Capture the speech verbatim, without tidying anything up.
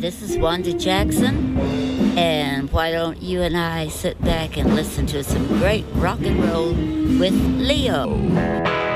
this is Wanda Jackson, and why don't you and I sit back and listen to some great rock and roll with Leo?